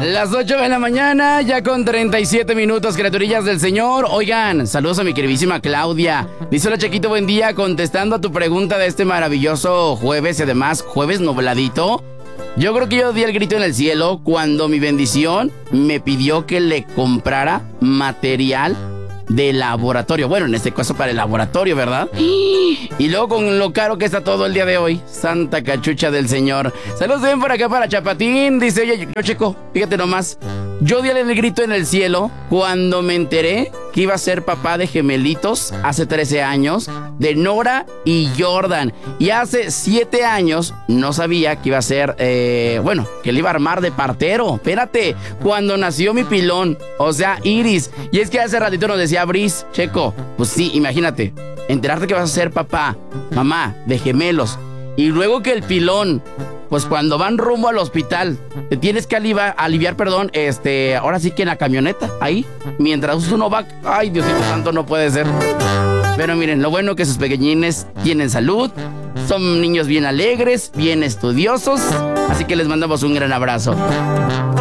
Las 8 de la mañana, ya con 37 minutos, criaturillas del Señor. Oigan, saludos a mi queridísima Claudia. Dice: hola, Chequito, buen día. Contestando a tu pregunta de este maravilloso jueves y además jueves nubladito. Yo creo que yo di el grito en el cielo cuando mi bendición me pidió que le comprara material de laboratorio. Bueno, en este caso para el laboratorio, ¿verdad? Y luego con lo caro que está todo el día de hoy. Santa cachucha del Señor. Saludos bien por acá para Chapatín. Dice: oye, yo, Checo, fíjate nomás. Yo di el grito en el cielo cuando me enteré que iba a ser papá de gemelitos hace 13 años, de Nora y Jordan. Y hace 7 años no sabía que iba a ser, que le iba a armar de partero. Espérate, cuando nació mi pilón, o sea, Iris. Y es que hace ratito nos decía Brice, Checo, pues sí, imagínate, enterarte que vas a ser papá, mamá de gemelos. Y luego que el pilón, pues cuando van rumbo al hospital, te tienes que aliviar, ahora sí que en la camioneta, ahí, mientras uno va, ay, Diosito santo, no puede ser. Pero miren, lo bueno es que sus pequeñines tienen salud, son niños bien alegres, bien estudiosos, así que les mandamos un gran abrazo.